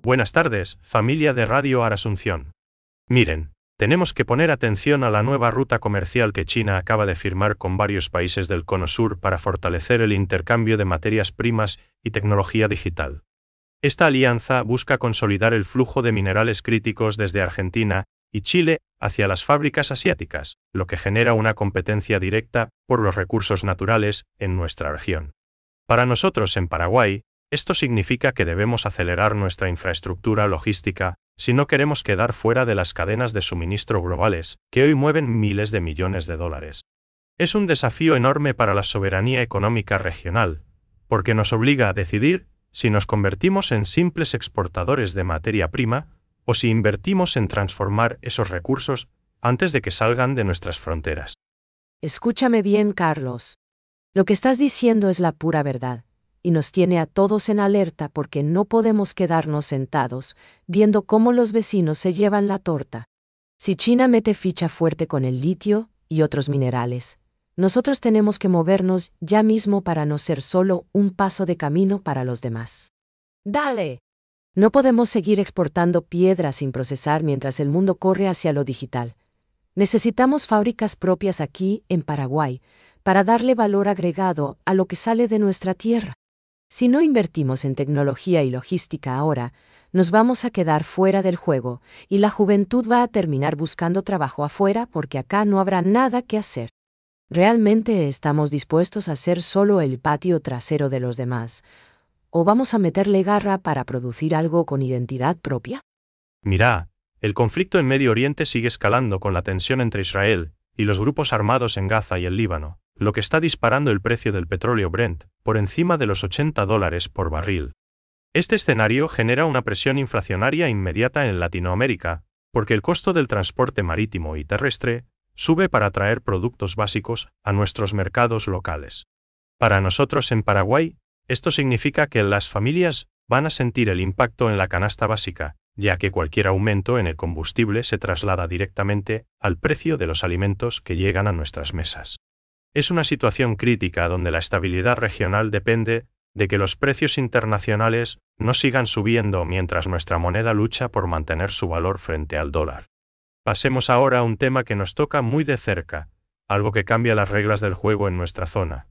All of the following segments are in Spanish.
Buenas tardes, familia de Radio Asunción. Miren, tenemos que poner atención a la nueva ruta comercial que China acaba de firmar con varios países del Cono Sur para fortalecer el intercambio de materias primas y tecnología digital. Esta alianza busca consolidar el flujo de minerales críticos desde Argentina y Chile hacia las fábricas asiáticas, lo que genera una competencia directa por los recursos naturales en nuestra región. Para nosotros en Paraguay, esto significa que debemos acelerar nuestra infraestructura logística si no queremos quedar fuera de las cadenas de suministro globales, que hoy mueven miles de millones de dólares. Es un desafío enorme para la soberanía económica regional, porque nos obliga a decidir si nos convertimos en simples exportadores de materia prima o si invertimos en transformar esos recursos antes de que salgan de nuestras fronteras. Escúchame bien, Carlos. Lo que estás diciendo es la pura verdad, y nos tiene a todos en alerta porque no podemos quedarnos sentados, viendo cómo los vecinos se llevan la torta. Si China mete ficha fuerte con el litio y otros minerales, nosotros tenemos que movernos ya mismo para no ser solo un paso de camino para los demás. ¡Dale! No podemos seguir exportando piedra sin procesar mientras el mundo corre hacia lo digital. Necesitamos fábricas propias aquí, en Paraguay, para darle valor agregado a lo que sale de nuestra tierra. Si no invertimos en tecnología y logística ahora, nos vamos a quedar fuera del juego, y la juventud va a terminar buscando trabajo afuera porque acá no habrá nada que hacer. ¿Realmente estamos dispuestos a ser solo el patio trasero de los demás? ¿O vamos a meterle garra para producir algo con identidad propia? Mira, el conflicto en Medio Oriente sigue escalando con la tensión entre Israel y los grupos armados en Gaza y el Líbano, lo que está disparando el precio del petróleo Brent por encima de los $80 por barril. Este escenario genera una presión inflacionaria inmediata en Latinoamérica, porque el costo del transporte marítimo y terrestre sube para traer productos básicos a nuestros mercados locales. Para nosotros en Paraguay, esto significa que las familias van a sentir el impacto en la canasta básica, ya que cualquier aumento en el combustible se traslada directamente al precio de los alimentos que llegan a nuestras mesas. Es una situación crítica donde la estabilidad regional depende de que los precios internacionales no sigan subiendo mientras nuestra moneda lucha por mantener su valor frente al dólar. Pasemos ahora a un tema que nos toca muy de cerca, algo que cambia las reglas del juego en nuestra zona.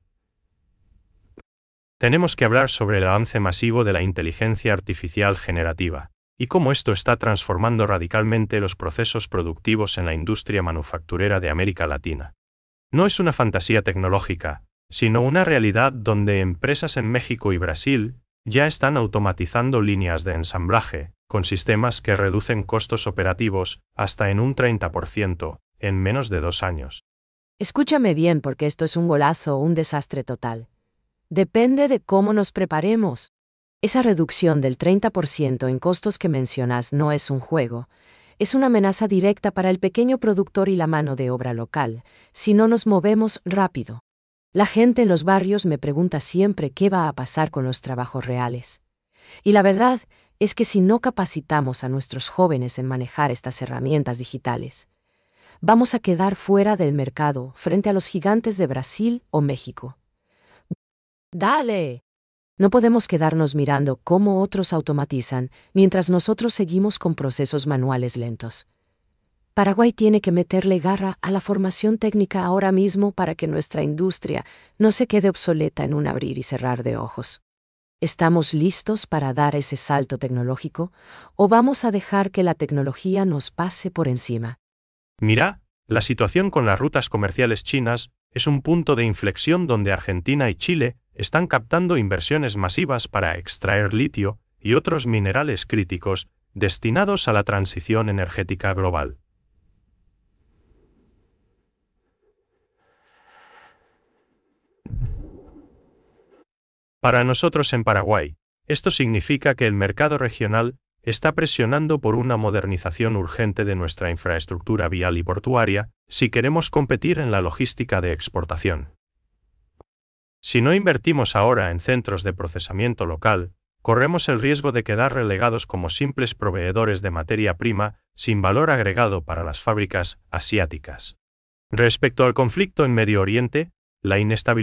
Tenemos que hablar sobre el avance masivo de la inteligencia artificial generativa, y cómo esto está transformando radicalmente los procesos productivos en la industria manufacturera de América Latina. No es una fantasía tecnológica, sino una realidad donde empresas en México y Brasil ya están automatizando líneas de ensamblaje, con sistemas que reducen costos operativos hasta en un 30% en menos de 2 años. Escúchame bien porque esto es un golazo o un desastre total. Depende de cómo nos preparemos. Esa reducción del 30% en costos que mencionas no es un juego. Es una amenaza directa para el pequeño productor y la mano de obra local, si no nos movemos rápido. La gente en los barrios me pregunta siempre qué va a pasar con los trabajos reales. Y la verdad es que si no capacitamos a nuestros jóvenes en manejar estas herramientas digitales, vamos a quedar fuera del mercado frente a los gigantes de Brasil o México. ¡Dale! No podemos quedarnos mirando cómo otros automatizan mientras nosotros seguimos con procesos manuales lentos. Paraguay tiene que meterle garra a la formación técnica ahora mismo para que nuestra industria no se quede obsoleta en un abrir y cerrar de ojos. ¿Estamos listos para dar ese salto tecnológico o vamos a dejar que la tecnología nos pase por encima? Mira, la situación con las rutas comerciales chinas es un punto de inflexión donde Argentina y Chile están captando inversiones masivas para extraer litio y otros minerales críticos destinados a la transición energética global. Para nosotros en Paraguay, esto significa que el mercado regional está presionando por una modernización urgente de nuestra infraestructura vial y portuaria si queremos competir en la logística de exportación. Si no invertimos ahora en centros de procesamiento local, corremos el riesgo de quedar relegados como simples proveedores de materia prima sin valor agregado para las fábricas asiáticas. Respecto al conflicto en Medio Oriente, la inestabilidad